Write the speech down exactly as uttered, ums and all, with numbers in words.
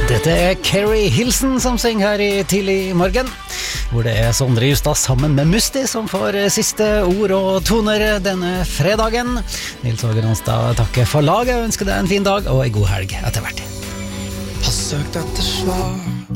Dette er Carrie Hilson som synger her i tidlig morgen, hvor det er Sondre Justad sammen med Musti som får siste ord og toner denne fredagen. Nils Åge Ronstad takker for laget og ønsker deg en fin dag og en god helg etter hvert. Har søkt etter svar